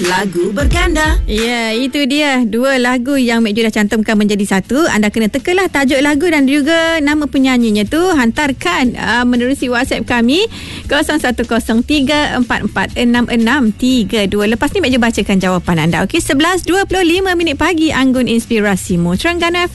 Lagu berganda. Ya, itu dia. Dua lagu yang Mek Ju dah cantumkan menjadi satu. Anda kena tekelah tajuk lagu dan juga nama penyanyinya tu. Hantarkan menerusi WhatsApp kami 0113446632. Lepas ni Mek Ju bacakan jawapan anda. Okey, 11:25 pagi Anggun Inspirasimu. Terengganu